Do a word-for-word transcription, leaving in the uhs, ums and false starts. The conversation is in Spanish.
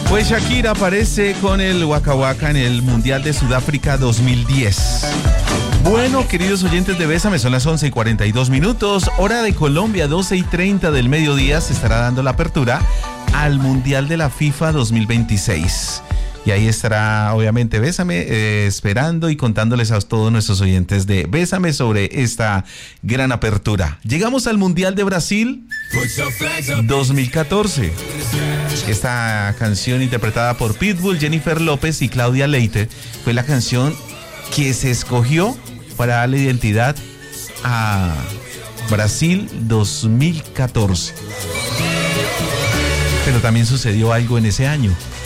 Pues Shakira aparece con el Waka Waka en el Mundial de Sudáfrica dos mil diez. Bueno, queridos oyentes de Bésame, son las once y cuarenta y dos minutos, hora de Colombia, doce y treinta del mediodía, se estará dando la apertura al Mundial de la FIFA dos mil veintiséis. Y ahí estará, obviamente, Bésame, eh, esperando y contándoles a todos nuestros oyentes de Bésame sobre esta gran apertura. Llegamos al Mundial de Brasil dos mil catorce. Esta canción interpretada por Pitbull, Jennifer López y Claudia Leite fue la canción que se escogió para darle identidad a Brasil dos mil catorce. Pero también sucedió algo en ese año.